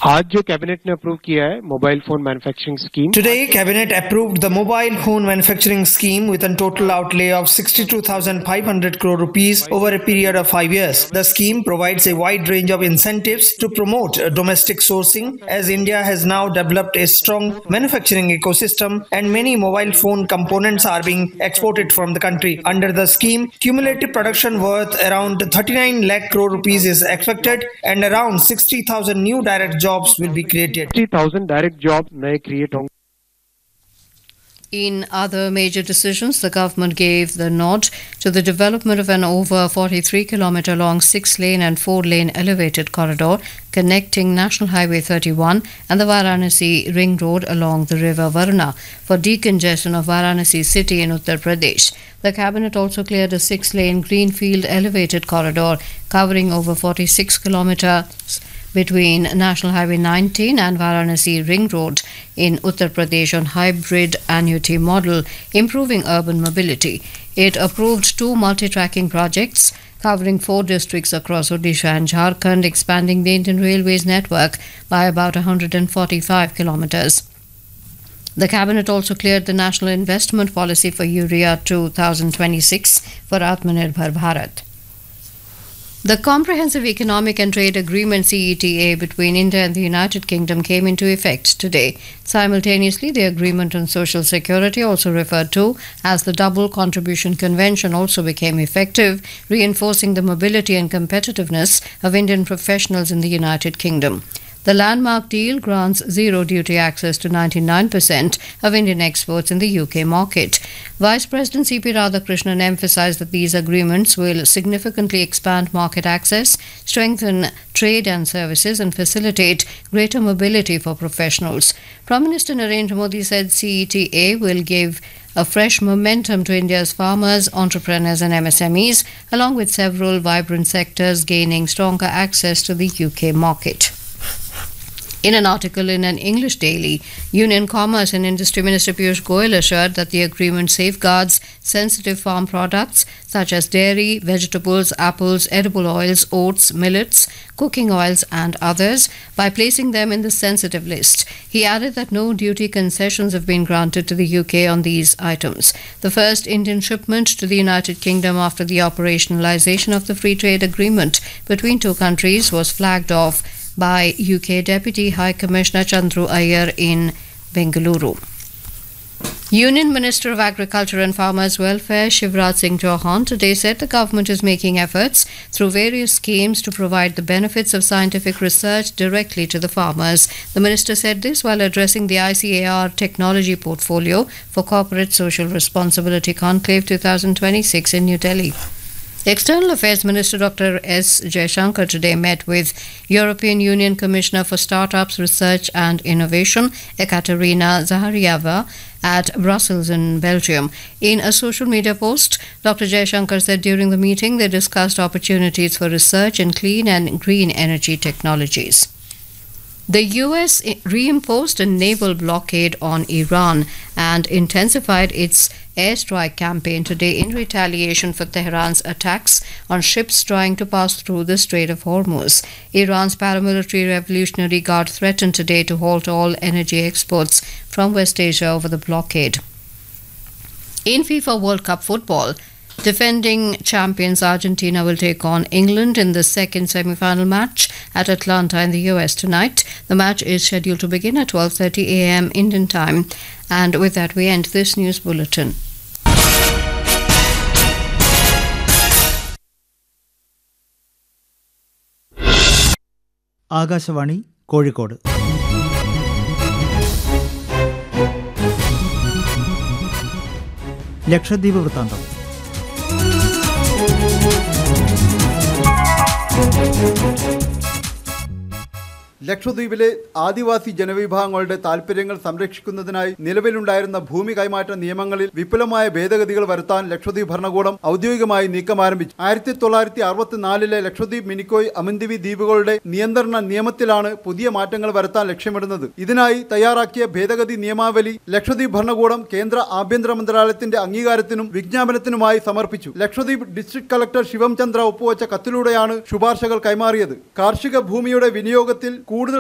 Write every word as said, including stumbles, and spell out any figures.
आज जो कैबिनेट ने अप्रूव किया है mobile phone manufacturing scheme. Today, Cabinet approved the mobile phone manufacturing scheme with a total outlay of sixty-two thousand five hundred crore rupees over a period of five years. The scheme provides a wide range of incentives to promote domestic sourcing, as India has now developed a strong manufacturing ecosystem and many mobile phone components are being exported from the country. Under the scheme, cumulative production worth around thirty-nine lakh crore rupees is expected and around sixty thousand new direct jobs will be created. sixty thousand direct jobs नए create होंगे. In other major decisions, the government gave the nod to the development of an over forty-three kilometre long six-lane and four-lane elevated corridor connecting National Highway thirty-one and the Varanasi Ring Road along the river Varuna for decongestion of Varanasi city in Uttar Pradesh. The cabinet also cleared a six-lane greenfield elevated corridor covering over forty-six kilometres between National Highway nineteen and Varanasi Ring Road in Uttar Pradesh on hybrid annuity model, improving urban mobility. It approved two multi-tracking projects covering four districts across Odisha and Jharkhand, expanding the Indian Railways network by about one hundred forty-five kilometres. The cabinet also cleared the National Investment Policy for Urea twenty twenty-six for Atmanirbhar Bharat. The Comprehensive Economic and Trade Agreement C E T A between India and the United Kingdom came into effect today. Simultaneously, the Agreement on Social Security, also referred to as the Double Contribution Convention, also became effective, reinforcing the mobility and competitiveness of Indian professionals in the United Kingdom. The landmark deal grants zero duty access to ninety-nine percent of Indian exports in the U K market. Vice President C P Radhakrishnan emphasized that these agreements will significantly expand market access, strengthen trade and services, and facilitate greater mobility for professionals. Prime Minister Narendra Modi said C E T A will give a fresh momentum to India's farmers, entrepreneurs, and M S M Es, along with several vibrant sectors gaining stronger access to the U K market. In an article in an English daily, Union Commerce and Industry Minister Piyush Goyal assured that the agreement safeguards sensitive farm products such as dairy, vegetables, apples, edible oils, oats, millets, cooking oils and others by placing them in the sensitive list. He added that no duty concessions have been granted to the U K on these items. The first Indian shipment to the United Kingdom after the operationalization of the free trade agreement between two countries was flagged off by U K Deputy High Commissioner Chandru Iyer in Bengaluru. Union Minister of Agriculture and Farmers Welfare Shivraj Singh Chauhan today said the government is making efforts through various schemes to provide the benefits of scientific research directly to the farmers. The minister said this while addressing the I C A R Technology Portfolio for Corporate Social Responsibility Conclave twenty twenty-six in New Delhi. External Affairs Minister Doctor S. Jaishankar today met with European Union Commissioner for Startups, Research and Innovation, Ekaterina Zaharieva, at Brussels in Belgium. In a social media post, Doctor Jaishankar said during the meeting they discussed opportunities for research in clean and green energy technologies. The U S reimposed a naval blockade on Iran and intensified its airstrike campaign today in retaliation for Tehran's attacks on ships trying to pass through the Strait of Hormuz. Iran's paramilitary Revolutionary Guard threatened today to halt all energy exports from West Asia over the blockade. In FIFA World Cup football, defending champions Argentina will take on England in the second semi-final match at Atlanta in the U S tonight. The match is scheduled to begin at twelve thirty a m Indian time. And with that, we end this news bulletin. Akashvani Kozhikode. Lakshadweep വൃത്താന്തം. ലക്ഷദ്വീപിലെ ആദിവാസി ജനവിഭാഗങ്ങളുടെ താൽപര്യങ്ങൾ സംരക്ഷിക്കുന്നതിനായി നിലവിലുണ്ടായിരുന്ന ഭൂമി കൈമാറ്റ നിയമങ്ങളിൽ വിപുലമായ ഭേദഗതികൾ വരുത്താൻ ലക്ഷദ്വീപ് ഭരണകൂടം ഔദ്യോഗികമായി നീക്കം ആരംഭിച്ചു. ആയിരത്തി തൊള്ളായിരത്തി അറുപത്തിനാലിലെ ലക്ഷദ്വീപ് മിനിക്കോയ് അമന്തിവി ദ്വീപുകളുടെ നിയന്ത്രണ നിയമത്തിലാണ് പുതിയ മാറ്റങ്ങൾ വരുത്താൻ ലക്ഷ്യമിടുന്നത്. ഇതിനായി തയ്യാറാക്കിയ ഭേദഗതി നിയമാവലി ലക്ഷദ്വീപ് ഭരണകൂടം കേന്ദ്ര ആഭ്യന്തര മന്ത്രാലയത്തിന്റെ അംഗീകാരത്തിനും വിജ്ഞാപനത്തിനുമായി സമർപ്പിച്ചു. ലക്ഷദ്വീപ് ഡിസ്ട്രിക്ട് കളക്ടർ ശിവം ചന്ദ്ര ഒപ്പുവച്ച കത്തിലൂടെയാണ് ശുപാർശകൾ കൈമാറിയത്. കാർഷിക ഭൂമിയുടെ വിനിയോഗത്തിൽ കൂടുതൽ